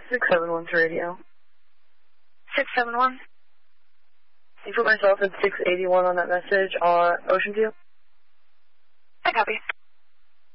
671 to radio. 671? You put myself at 681 on that message on Ocean View. I copy.